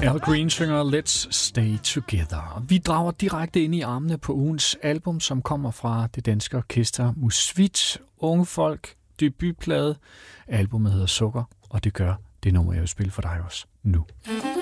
Al Green synger Let's Stay Together. Vi drager direkte ind i armene på ugens album, som kommer fra det danske orkester Musvit. Unge folk, debutplade. Albumet hedder Sukker, og det gør det nummer, jeg vil spille for dig også nu.